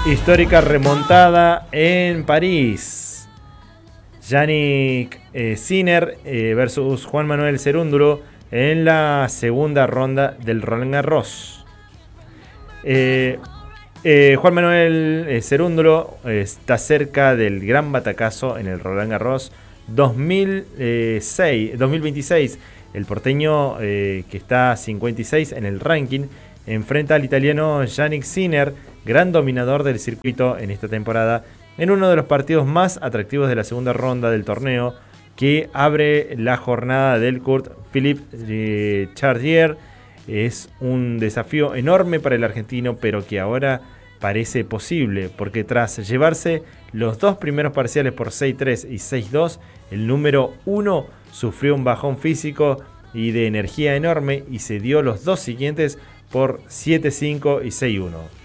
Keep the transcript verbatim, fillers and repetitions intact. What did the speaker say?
Histórica remontada en París. Yannick eh, Sinner eh, versus Juan Manuel Cerúndulo en la segunda ronda del Roland Garros. Eh, eh, Juan Manuel eh, Cerúndulo eh, está cerca del gran batacazo en el Roland Garros dos mil seis, dos mil veintiséis. El porteño, eh, que está cincuenta y seis en el ranking, enfrenta al italiano Yannick Sinner, gran dominador del circuito en esta temporada, en uno de los partidos más atractivos de la segunda ronda del torneo, que abre la jornada del Kurt Philippe eh, Chartier. Es un desafío enorme para el argentino, pero que ahora parece posible, porque tras llevarse los dos primeros parciales por seis tres y seis dos, el número uno sufrió un bajón físico y de energía enorme y se dio los dos siguientes por siete cinco y seis uno.